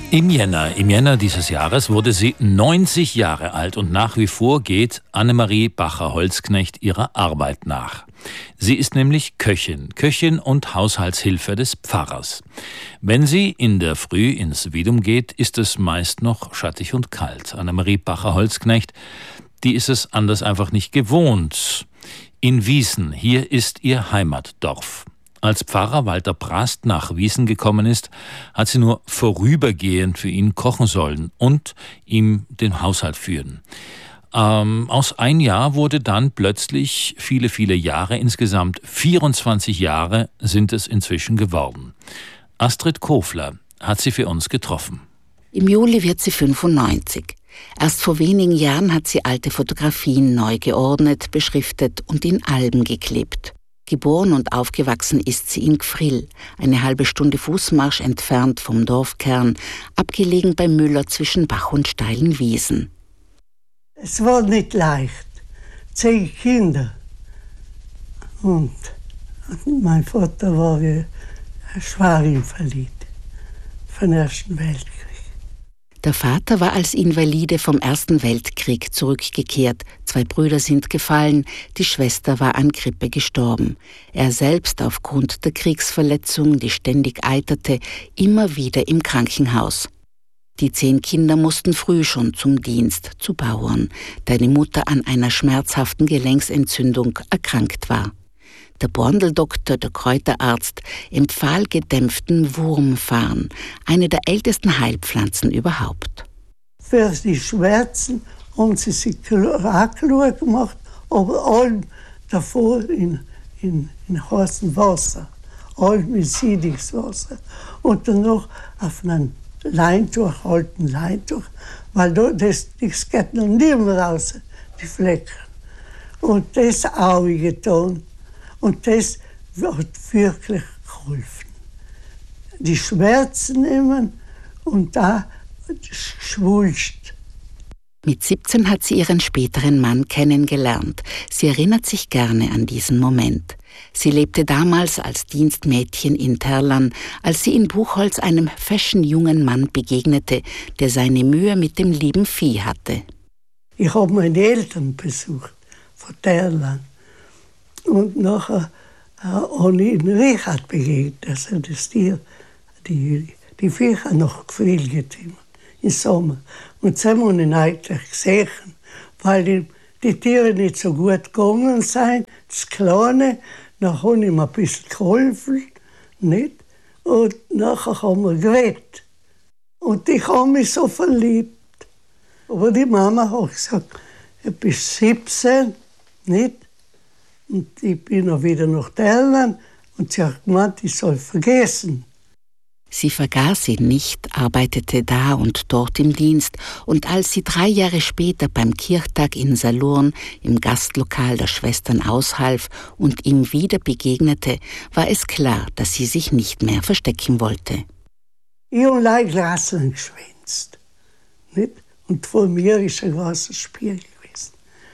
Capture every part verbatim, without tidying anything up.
Im Jänner, im Jänner dieses Jahres wurde sie neunzig Jahre alt und nach wie vor geht Annemarie Bacher-Holzknecht ihrer Arbeit nach. Sie ist nämlich Köchin, Köchin und Haushaltshilfe des Pfarrers. Wenn sie in der Früh ins Widum geht, ist es meist noch schattig und kalt. Annemarie Bacher-Holzknecht, die ist es anders einfach nicht gewohnt. In Wiesen, hier ist ihr Heimatdorf. Als Pfarrer Walter Prast nach Wiesen gekommen ist, hat sie nur vorübergehend für ihn kochen sollen und ihm den Haushalt führen. Ähm, aus ein Jahr wurde dann plötzlich viele, viele Jahre, insgesamt vierundzwanzig Jahre sind es inzwischen geworden. Astrid Kofler hat sie für uns getroffen. Im Juli wird sie fünfundneunzig. Erst vor wenigen Jahren hat sie alte Fotografien neu geordnet, beschriftet und in Alben geklebt. Geboren und aufgewachsen ist sie in Gfrill, eine halbe Stunde Fußmarsch entfernt vom Dorfkern, abgelegen bei Müller zwischen Bach und steilen Wiesen. Es war nicht leicht. Zehn Kinder. Und mein Vater war wie ein Schwarinvalid vom Ersten Weltkrieg. Der Vater war als Invalide vom Ersten Weltkrieg zurückgekehrt. Zwei Brüder sind gefallen, die Schwester war an Grippe gestorben. Er selbst aufgrund der Kriegsverletzung, die ständig eiterte, immer wieder im Krankenhaus. Die zehn Kinder mussten früh schon zum Dienst zu Bauern, da die Mutter an einer schmerzhaften Gelenksentzündung erkrankt war. Der Borndeldoktor, der Kräuterarzt, empfahl gedämpften Wurmfarn, eine der ältesten Heilpflanzen überhaupt. Für die Schmerzen haben sie sich auch gemacht, aber allem davor in, in, in heißem Wasser, allem in siediges Wasser. Und dann noch auf einem Leintuch, alten Leintuch, weil da, das, das geht noch nie mehr raus, die Flecken. Und das auch getan. Und das hat wirklich geholfen. Die Schmerzen nehmen und da schwulst. Mit siebzehn hat sie ihren späteren Mann kennengelernt. Sie erinnert sich gerne an diesen Moment. Sie lebte damals als Dienstmädchen in Terlan, als sie in Buchholz einem feschen jungen Mann begegnete, der seine Mühe mit dem lieben Vieh hatte. Ich habe meine Eltern besucht, von Terlan. Und nachher äh, habe ich in Richard begegnet, also das Tier, die, die Viecher noch gefriert im Sommer. Und das haben wir ihn eigentlich gesehen, weil die, die Tiere nicht so gut gegangen sind, das Kleine. Dann habe ich ihm ein bisschen geholfen, nicht? Und nachher haben wir geredet. Und ich habe mich so verliebt. Aber die Mama hat gesagt, du bist siebzehn, nicht? Und ich bin auch wieder nach Terlan und sie hat gemeint, ich soll vergessen. Sie vergaß ihn nicht, arbeitete da und dort im Dienst, und als sie drei Jahre später beim Kirchtag in Salurn im Gastlokal der Schwestern aushalf und ihm wieder begegnete, war es klar, dass sie sich nicht mehr verstecken wollte. Ich habe leicht Rasseln geschwänzt. Nicht? Und vor mir ist ein großer Spiegel gewesen.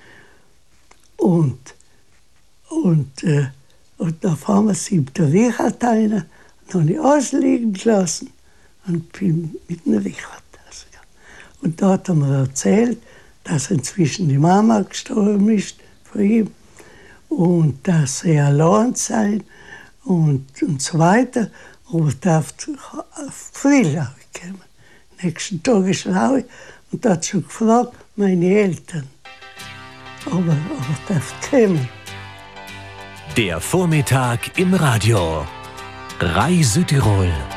Und Und, äh, und dann fahren wir sie mit der Richard rein, dann habe ich ausliegen gelassen und bin mit dem Richard rausgegangen. Und da hat er mir erzählt, dass inzwischen die Mama gestorben ist von ihm und dass er allein sei und, und so weiter. Aber er darf auf Frühling kommen. Nächsten Tag ist er raus und er hat schon gefragt, meine Eltern, aber er darf kommen. Der Vormittag im Radio. R A I Südtirol.